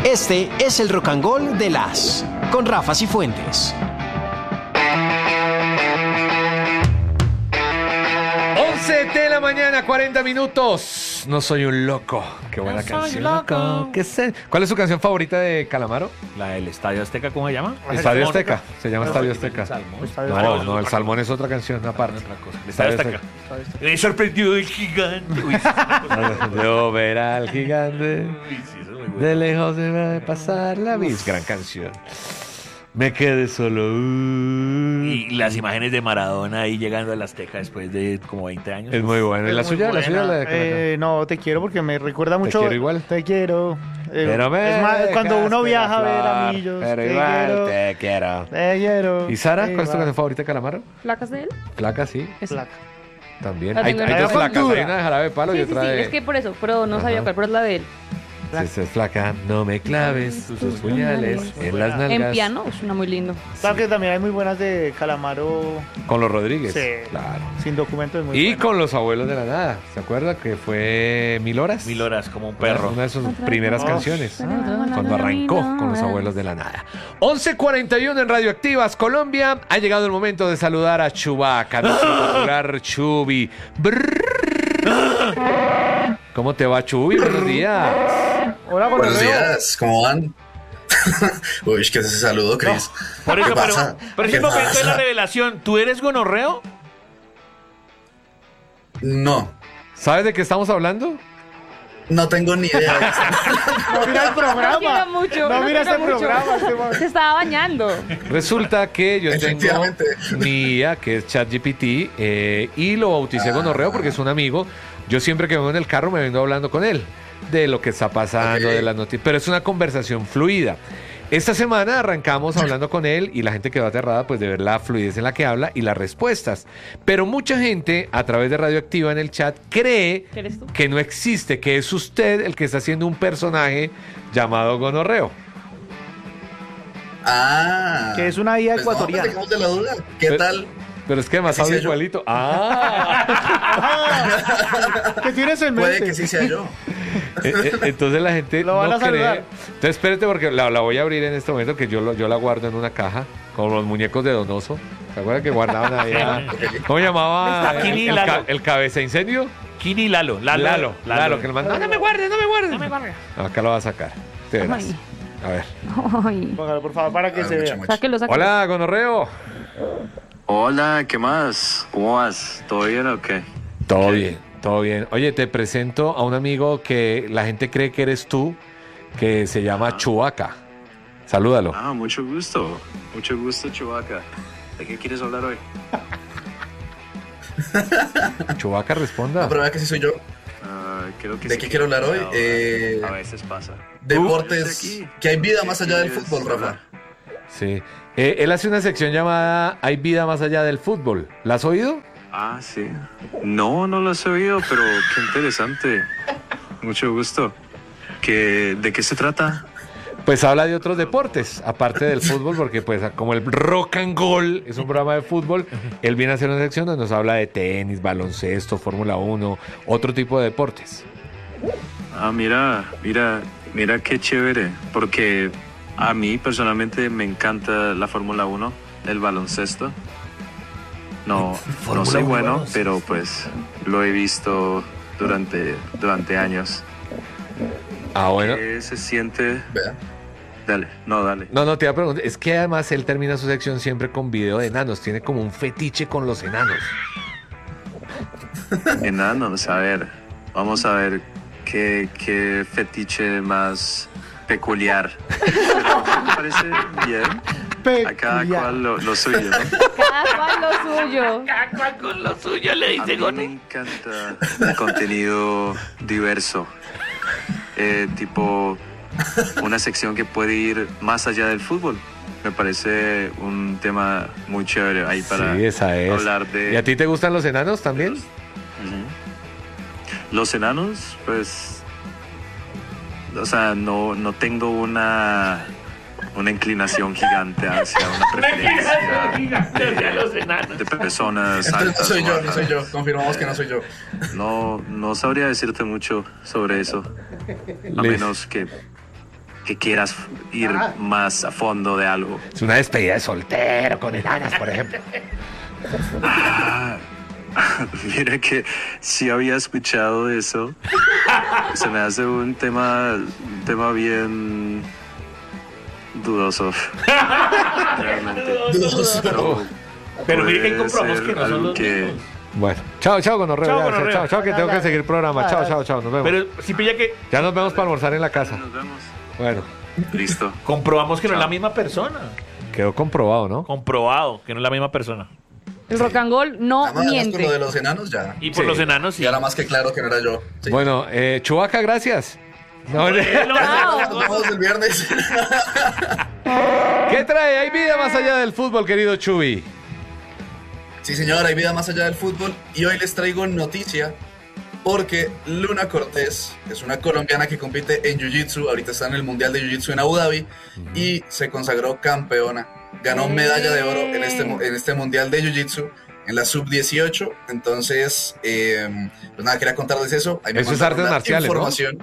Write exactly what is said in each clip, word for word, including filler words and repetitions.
Este es el Rock and Roll de las con Rafa Cifuentes. once de la mañana, cuarenta minutos. No soy un loco. Qué buena No canción. soy loco. ¿Qué sé? ¿Cuál es su canción favorita de Calamaro? La del Estadio Azteca, ¿cómo se llama? Estadio Azteca. Se llama Estadio Azteca. El Salmón. No, no, el Salmón es otra canción aparte. Otra cosa. El Estadio Estadio Azteca. Me sorprendió el gigante. Uy, sí, Yo ver al gigante. Uy, sí, eso es muy bueno. De lejos debe pasar la vida. Gran canción. Me quedé solo. uh. Y las imágenes de Maradona ahí llegando al Azteca después de como veinte años. Es muy bueno. ¿Y la Es suya? muy ¿La suya? buena. La de Eh, no, te quiero porque me recuerda mucho. quiero igual? Te quiero. Eh, Pero me es más, cuando uno dejaste viaja a la ver flor, anillos. Pero te igual quiero, te quiero. te quiero. ¿Y Sara? ¿Cuál es tu igual. canción favorita de Calamaro? ¿Placas de él? Flaca, sí. Esa. Placa. También. La Hay, tengo hay en dos la flacas. factura. Hay una de Jarabe de Palo Sí, y sí, otra sí, de... es que por eso, pero no sabía Ajá. cuál, pero es la de él. Sí, sí, es flaca. No me claves tus puñales en las nalgas. En piano, es una muy lindo. Claro que también hay muy buenas de Calamaro Con los Rodríguez. Sí. Claro. sin documento. Es muy Y buena. con los abuelos de la nada. ¿Se acuerda que fue Mil Horas? Mil horas como un perro. Una de sus primeras Oh. canciones. Ah. Cuando arrancó con los abuelos de la nada. once cuarenta y uno en Radioactivas, Colombia. Ha llegado el momento de saludar a Chewbacca, nuestro popular Chubi. Brrr. ¿Cómo te va, Chubi? Buenos días. Hola, Buenos Gonorreo. días, ¿cómo van? Uy, ¿qué es ese saludo, Chris? Por eso, ¿Qué pero, pasa? pero ¿Qué ese momento de la pasa? revelación, ¿tú eres gonorreo? No, ¿Sabes de qué estamos hablando? no tengo ni idea. No mira el No programa. quiero mucho. No mira quiero este mucho. programa. este man. Se estaba bañando. Resulta que yo tengo Efectivamente. mi I A, que es ChatGPT, eh, y lo bauticé Gonorreo porque es un amigo. Yo siempre que vengo en el carro me vengo hablando con él de lo que está pasando, Ok. de las noticias, pero es una conversación fluida. Esta semana arrancamos hablando con él y la gente quedó aterrada pues de ver la fluidez en la que habla y las respuestas. Pero mucha gente a través de Radioactiva en el chat cree ¿Qué eres tú? que no existe, que es usted el que está haciendo un personaje llamado Gonorreo. Ah. Que es una I A Pues no, ecuatoriana. pues dejemos de la duda. ¿Qué Pero- tal? Pero es que además Sí, habla sí, yo. igualito. ¡Ah! ¿Qué tienes en mente? Puede que sí sea yo. Eh, eh, Entonces la gente Lo van no a saludar. cree. Entonces espérate porque la, la voy a abrir en este momento que yo, lo- yo la guardo en una caja con los muñecos de Donoso. ¿Se acuerdan que guardaban ahí? a- ¿Cómo llamaba? Aquí El, ni el Lalo. ca- el cabeza incendio. Kini Lalo. Lalo. Lalo, Lalo, que le manda. No, no me guardes, no me guardes. No me guardes. Acá lo va a sacar. Te verás. Ay. A ver. Ay. Póngalo, por favor, para que Ah, se mucho, vea. mucho. Sáquelo, sáquelo. Hola, Gonorreo. Hola, ¿qué más? ¿Cómo vas? ¿Todo bien o qué? Todo bien, todo bien. Oye, te presento a un amigo que la gente cree que eres tú, que se llama Chewbacca. Salúdalo. Ah, mucho gusto. Mucho gusto, Chewbacca. ¿De qué quieres hablar hoy? Chewbacca, responda. No, pero vea que sí soy yo. Ah, creo que ¿De sí qué que- quiero hablar hoy? ahora, Eh, A veces pasa. Deportes. aquí. Que hay vida más allá del ¿Quieres fútbol, Rafa. hablar? Sí. Eh, él hace una sección llamada Hay vida más allá del fútbol. ¿La has oído? Ah, sí. No, no lo he oído, pero qué interesante. Mucho gusto. ¿Qué, ¿De qué se trata? Pues habla de otros deportes, aparte del fútbol, porque pues como el Rock and Roll es un programa de fútbol, él viene a hacer una sección donde nos habla de tenis, baloncesto, Fórmula uno, otro tipo de deportes. Ah, mira, mira, mira qué chévere. Porque a mí personalmente me encanta la Fórmula uno, el baloncesto. No, no soy bueno, pero pues lo he visto durante, durante años. Ah, bueno. ¿Qué se siente? Vea. Dale, no, dale. No, no, te iba a preguntar, es que además él termina su sección siempre con video de enanos, tiene como un fetiche con los enanos. Enanos, a ver, vamos a ver qué, qué fetiche más peculiar. Pero me parece bien. A cada Peculiar. cual lo, lo suyo, ¿no? Cada cual lo suyo. Cada cual con lo suyo, le A dice mí me Gone. encanta el contenido diverso. Eh, tipo una sección que puede ir más allá del fútbol. Me parece un tema muy chévere ahí para Sí, esa es. hablar de... ¿Y a ti te gustan los enanos también? Ujú. Los enanos, pues... O sea, no, no tengo una, una inclinación gigante hacia una preferencia Hacia los enanos. de personas Entonces no altas soy o yo, no bajas. soy yo. Confirmamos que no soy yo. No, no sabría decirte mucho sobre eso. A Les- menos que que quieras ir más a fondo de algo. Es una despedida de soltero con enanas, por ejemplo. Ah, mira que sí había escuchado eso. Se me hace un tema, un tema bien dudoso. Realmente. Dudoso. Pero, Pero mire que puede comprobamos ser que no son algo los que- mismos. Bueno, chao, chao, Gonorreo. Chao, ya, Gonorreo. chao, chao, que Ya, tengo ya. que seguir el programa. Ya, Chao, ya. chao, chao, nos vemos. Pero si pilla que Ya nos vemos para almorzar en la casa. Nos vemos. Bueno, Listo. comprobamos que no es Chao. la misma persona. quedó comprobado, ¿no? Comprobado que no es la misma persona. El rock and roll no Nada más con miente. lo de los enanos ya. Y por Sí. los enanos sí. Y ahora más que claro que no era yo. Sí. Bueno, eh, Chubaca, gracias. No, Nos vemos el viernes. ¿qué trae? ¿Hay vida más allá del fútbol, querido Chubi? Sí, señor, hay vida más allá del fútbol y hoy les traigo noticia porque Luna Cortés es una colombiana que compite en Jiu-Jitsu, ahorita está en el Mundial de Jiu-Jitsu en Abu Dhabi y se consagró campeona. Ganó medalla de oro en este, mu- en este Mundial de Jiu-Jitsu en la sub dieciocho, entonces, eh, pues nada, quería contarles eso. Ahí me Eso es mandaron artes la marciales, ¿no? información.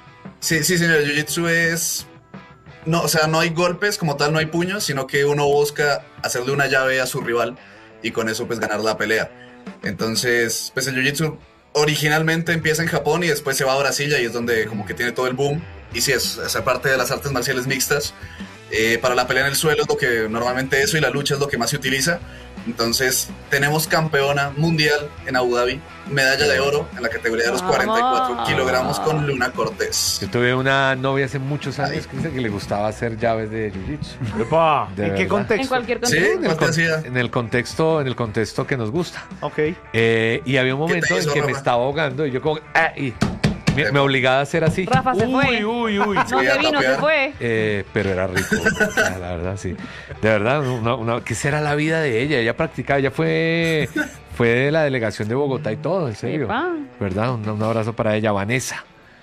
Sí, sí, señor, Jiu-Jitsu es... No, o sea, no hay golpes como tal, no hay puños, sino que uno busca hacerle una llave a su rival y con eso pues ganar la pelea. Entonces, pues el Jiu-Jitsu originalmente empieza en Japón y después se va a Brasil y ahí es donde como que tiene todo el boom. Y sí, es esa parte de las artes marciales mixtas. Eh, para la pelea en el suelo es lo que normalmente eso y la lucha es lo que más se utiliza. Entonces tenemos campeona mundial en Abu Dhabi, medalla de oro en la categoría de los cuarenta y cuatro Vamos. kilogramos con Luna Cortés. Yo tuve una novia hace muchos años Ay. que dice que le gustaba hacer llaves de jiu-jitsu. Epa. De ¿En qué verdad. contexto? En cualquier Sí, contexto. En el, ¿cuál te con- hacía? en el contexto, en el contexto que nos gusta. Ok. Eh, y había un ¿Qué te momento en hizo, que me Rafa? estaba ahogando y yo como ah, y me, me obligaba a hacer así. Rafa se fue. Uy, uy, uy. No Sí, se a vino, se tapear. fue. Eh, pero era rico, la la verdad, sí. De verdad, una, una- ¿qué será la vida de ella? Ella practicaba, ella fue, fue de la delegación de Bogotá y todo, en serio. Epa. ¿Verdad? Un, un abrazo para ella, Vanessa.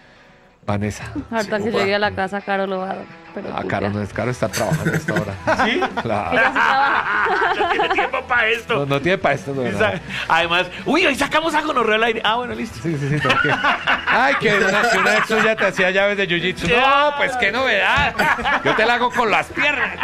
Vanessa. Ahorita Sí, que opa. llegue a la casa, Caro lo va a dar. Pero Ah, tú Caro ya. no es Caro, está trabajando a esta hora. ¿Sí? Claro. Ella sí trabaja. No tiene tiempo para esto. No, no tiene para esto, de verdad. Además, uy, hoy sacamos a Gonorreo al aire. Ah, bueno, listo. Sí, sí, sí, tranquilo. Ay, que una, que una ex suya te hacía llaves de jiu-jitsu. No, pues qué novedad. Yo te la hago con las piernas.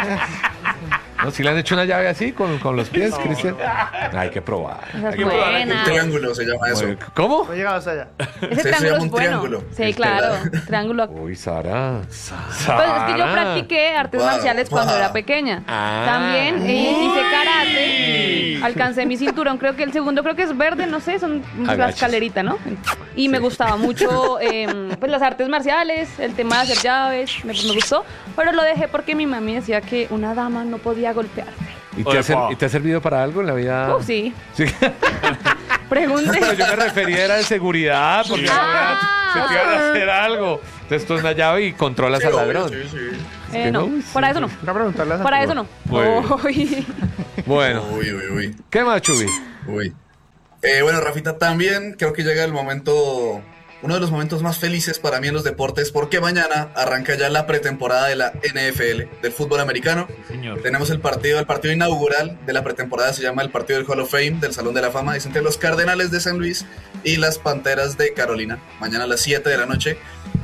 ¿No? ¿Sí le han hecho una llave así con, con los pies, Cristian? Hay que probar. Esa es Hay que Un buena. triángulo se llama eso. probar. ¿Cómo? No llegaba hasta allá. Ese Se triángulo llama es un bueno. triángulo. Sí, Es claro. verdad. Triángulo. Uy, Sara. Pues es que yo practiqué artes Wow, marciales cuando wow. era pequeña. Ah. También eh, hice karate. Alcancé mi cinturón, creo que el segundo creo que es verde, no sé, son la Agachas. escalerita, ¿no? Y me gustaba mucho eh, pues las artes marciales, el tema de hacer llaves, me, me gustó, pero lo dejé porque mi mami decía que una dama no podía golpearse. ¿Y te, ha, ser- Opa. y te ha servido para algo en la vida? Uh, sí. Sí. Pregunte. Pero yo me refería era de seguridad, porque Ah. se te iban a hacer algo. Entonces tú es una llave y controlas Sí, al obvio, ladrón. sí, sí. Eh, que no, no, para sí, eso no. Toca preguntarle a Para eso Santiago. no. Muy bien. Uy. Bueno, Uy, uy, uy. ¿qué más, Chubi? Uy. Eh, bueno, Rafita, también creo que llega el momento, uno de los momentos más felices para mí en los deportes, porque mañana arranca ya la pretemporada de la N F L, del fútbol americano. Señor. Tenemos el partido, el partido inaugural de la pretemporada, se llama el partido del Hall of Fame, del Salón de la Fama, es entre los Cardenales de San Luis y las Panteras de Carolina, mañana a las siete de la noche.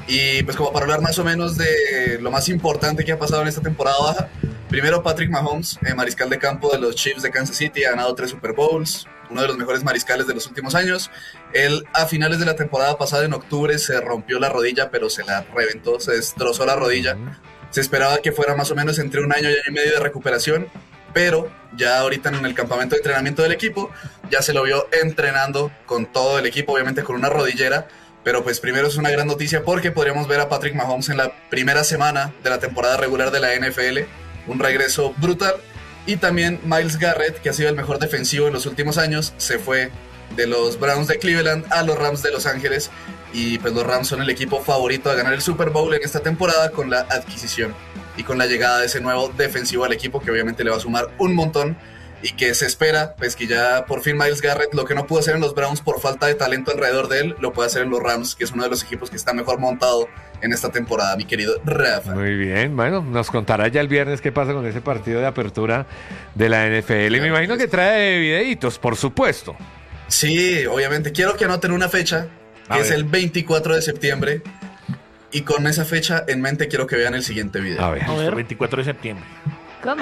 Y pues como para hablar más o menos de lo más importante que ha pasado en esta temporada baja, primero Patrick Mahomes, eh, mariscal de campo de los Chiefs de Kansas City, ha ganado tres Super Bowls, uno de los mejores mariscales de los últimos años. Él a finales de la temporada pasada, en octubre, se rompió la rodilla, pero se la reventó, se destrozó la rodilla. Se esperaba que fuera más o menos entre un año y año y medio de recuperación, pero ya ahorita en el campamento de entrenamiento del equipo, ya se lo vio entrenando con todo el equipo, obviamente con una rodillera. Pero pues primero es una gran noticia porque podríamos ver a Patrick Mahomes en la primera semana de la temporada regular de la N F L, un regreso brutal. Y también Myles Garrett, que ha sido el mejor defensivo en los últimos años, se fue de los Browns de Cleveland a los Rams de Los Ángeles. Y pues los Rams son el equipo favorito a ganar el Super Bowl en esta temporada con la adquisición y con la llegada de ese nuevo defensivo al equipo, que obviamente le va a sumar un montón. Y que se espera, pues que ya por fin Myles Garrett, lo que no pudo hacer en los Browns por falta de talento alrededor de él, lo puede hacer en los Rams, que es uno de los equipos que está mejor montado en esta temporada, mi querido Rafa. Muy bien, bueno, nos contará ya el viernes qué pasa con ese partido de apertura de la N F L. Y me imagino que trae videitos, por supuesto. Sí, obviamente. Quiero que anoten una fecha, A que es ver. el veinticuatro de septiembre. Y con esa fecha en mente quiero que vean el siguiente video. A ver. A ver. veinticuatro de septiembre. ¿Cómo?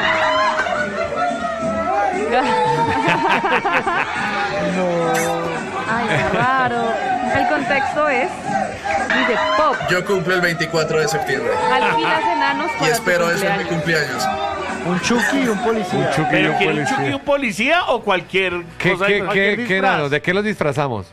Ay, qué raro. El contexto es dice pop. Yo cumplo el veinticuatro de septiembre. Alquilas enanos Y para tu espero eso en mi cumpleaños. cumpleaños. Un Chucky y un policía. Un Chucky y ¿Pero un quiere un policía. Chucky y un policía o cualquier ¿Qué, cosa? qué, cualquier qué, disfraz? qué enanos? ¿De qué los disfrazamos?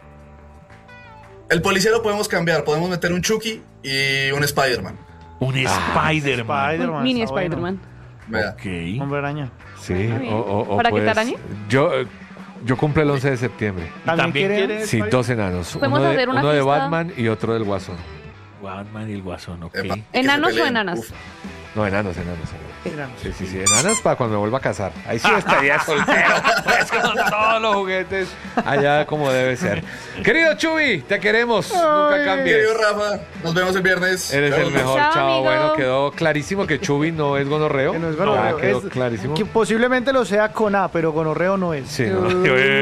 El policía lo podemos cambiar. Podemos meter un Chucky y un Spider-Man. Un Spider-Man. Spider-Man. Un mini está bueno. Spider-Man. Vea. Ok. Hombre araña. Sí. bien. O, o, o ¿Para que puedes- te arañe? Yo, eh, yo cumplo el once de septiembre. ¿También quiere- quiere Sí, dos enanos. Podemos Uno de, hacer una uno de fiesta. Batman y otro del Guasón. Batman y el Guasón, ok. Epa, y que ¿Enanos se peleen. o enanas? Uf. No, enanos, enanos. enanos. Enanos. Sí, sí, sí. Enanas para cuando me vuelva a casar. Ahí sí estaría soltero. Pues con todos los juguetes allá como debe ser. Querido Chubi, te queremos. Nunca cambies. Querido Rafa, nos vemos el viernes. Eres Chao. el mejor, Chao, chao. amigo. Bueno, quedó clarísimo que Chubi no es gonorreo. Que no es Ya gonorreo. quedó es- clarísimo. Que posiblemente lo sea con A, pero gonorreo no es. Sí, no.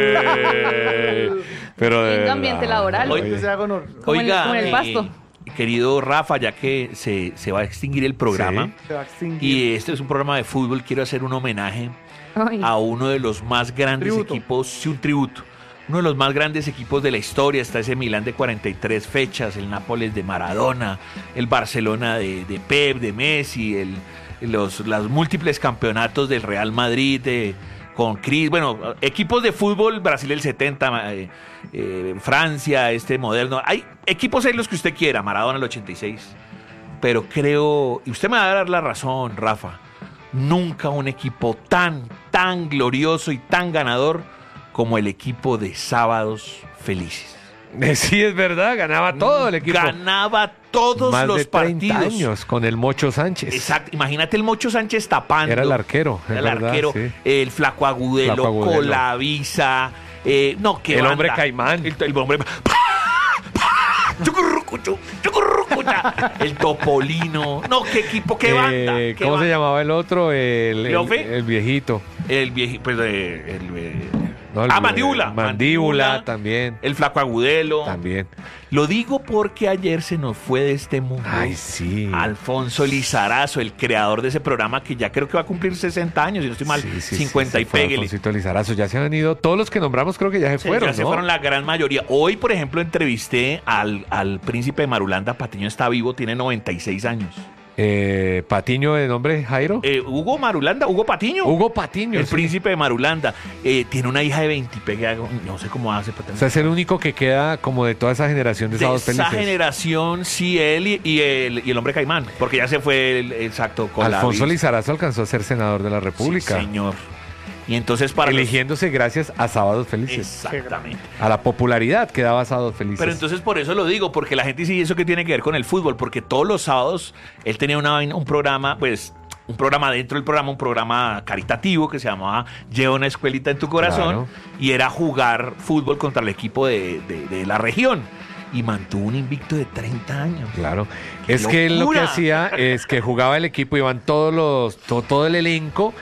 Eh, Pero de En verdad. ambiente laboral. Oye, Que sea gonor- Como en el- Oiga, como en el eh, pasto. querido Rafa, ya que se, se va a extinguir el programa, Sí. se va a extinguir. y este es un programa de fútbol, quiero hacer un homenaje Ay. a uno de los más grandes Tributo. equipos, sí, un tributo, uno de los más grandes equipos de la historia. Está ese Milán de cuarenta y tres fechas, el Nápoles de Maradona, el Barcelona de, de Pep, de Messi, el, los, los múltiples campeonatos del Real Madrid, de, con Cris, bueno, equipos de fútbol, Brasil del setenta, eh, eh, Francia, este moderno, hay equipos ahí los que usted quiera, Maradona el ochenta y seis, pero creo, y usted me va a dar la razón, Rafa, nunca un equipo tan, tan glorioso y tan ganador como el equipo de Sábados Felices. Sí, es verdad, ganaba todo el equipo. Ganaba todos Más los de treinta partidos. años con el Mocho Sánchez. Exacto, imagínate el Mocho Sánchez tapando. Era el arquero, Era es el verdad, arquero, sí. el Flaco Agudelo, Flaco Agudelo. Colavisa, eh, no, qué El banda. hombre caimán. El, el hombre... Chucurrucuchu, chucurrucucha. El Topolino. No, qué equipo, qué Eh, banda. qué ¿Cómo se banda. llamaba el otro? El, el, ¿Leofe? el viejito. El viejito, pues, eh, el, eh, No, el- ah, Mandíbula. Mandíbula, Mandíbula, también. El Flaco Agudelo. También. Lo digo porque ayer se nos fue de este mundo Ay, sí. Alfonso Lizarazo, el creador de ese programa que ya creo que va a cumplir sesenta años, si no estoy mal, Sí, sí, cincuenta sí, y se fue péguele. Alfonsito Lizarazo. Ya se han ido. Todos los que nombramos creo que ya se Sí, fueron, ya se ¿no? fueron la gran mayoría. Hoy, por ejemplo, entrevisté al, al príncipe de Marulanda. Patiño está vivo, tiene noventa y seis años. Eh, Patiño, de nombre Jairo. Eh, Hugo Marulanda, Hugo Patiño. Hugo Patiño. el sí. príncipe de Marulanda. Eh, tiene una hija de veinte y pegue, no sé cómo hace para O tener. sea, es el único que queda como de toda esa generación de, de Sábados esa Felices. generación, sí, él y, y el, y el hombre caimán, porque ya se fue el exacto con Alfonso la Lizarazo alcanzó a ser senador de la República. Sí, señor. Y entonces para los- eligiéndose gracias a Sábados Felices. Exactamente. A la popularidad que daba Sábados Felices. Pero entonces por eso lo digo, porque la gente dice, ¿y eso qué tiene que ver con el fútbol? Porque todos los sábados él tenía una, vaina- un programa, pues, un programa dentro del programa, un programa caritativo que se llamaba Lleva una escuelita en tu corazón, Claro. y era jugar fútbol contra el equipo de, de- de la región. Y mantuvo un invicto de treinta años. Claro. ¡Qué Es que él lo que locura! hacía es que jugaba el equipo, iban todos los, to- todo el elenco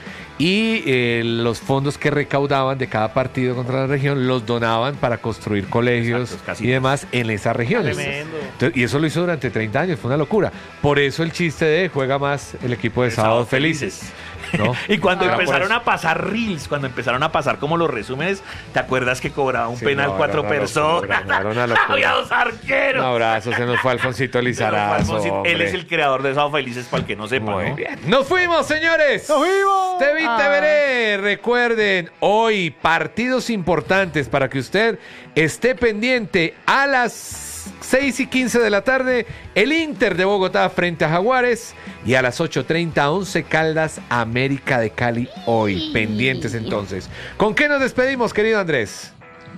y eh, los fondos que recaudaban de cada partido contra la región los donaban para construir colegios Exacto, casi. y demás en esas regiones. Tremendo. Entonces, y eso lo hizo durante treinta años, fue una locura. Por eso el chiste de juega más el equipo de Sábados Felices. ¿no? Y cuando Era por empezaron eso. a pasar reels, cuando empezaron a pasar como los resúmenes, ¿te acuerdas que cobraba un Sí, penal no, cuatro era una personas? locura, no, era una locura. Había dos Un arqueros. abrazo, se nos fue Alfonsito Lizarazo. Él hombre. es el creador de Sábado Felices, para el que no sepa, Muy ¿no? bien. ¡Nos fuimos, señores! ¡Nos fuimos! Te vi, te Ah. veré. Recuerden, hoy partidos importantes para que usted esté pendiente a las seis y quince de la tarde, el Inter de Bogotá frente a Jaguares, y a las ocho treinta, Once Caldas, América de Cali hoy. Pendientes entonces. ¿Con qué nos despedimos, querido Andrés?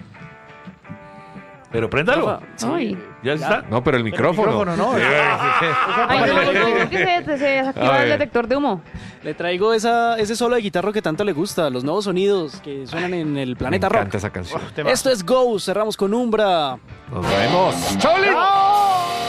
Pero préndalo. Ay. ¿Ya está? No, pero el micrófono. micrófono, no. Sí, Ay, no, no, que se, se, se A desactiva ver. el detector de humo. Le traigo esa, ese solo de guitarra que tanto le gusta, los nuevos sonidos que suenan en el Me planeta encanta rock. esa canción. Tema. Esto es Go, cerramos con Umbra. Nos vemos. ¡Chao, Lin!